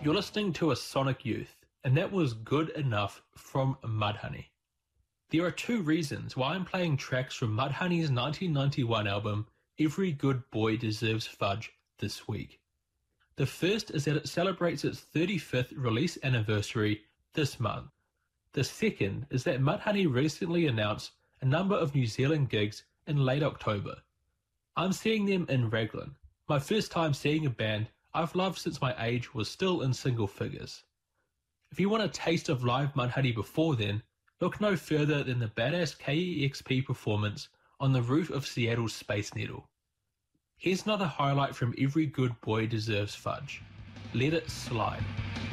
You're listening to a Sonic Youth, and that was Good Enough from Mudhoney. There are two reasons why I'm playing tracks from Mudhoney's 1991 album, Every Good Boy Deserves Fudge, this week. The first is that it celebrates its 35th release anniversary this month. The second is that Mudhoney recently announced a number of New Zealand gigs in late October. I'm seeing them in Raglan, my first time seeing a band I've loved since my age was still in single figures. If you want a taste of live Mudhoney before then, look no further than the badass KEXP performance on the roof of Seattle's Space Needle. Here's another highlight from Every Good Boy Deserves Fudge. Let it slide.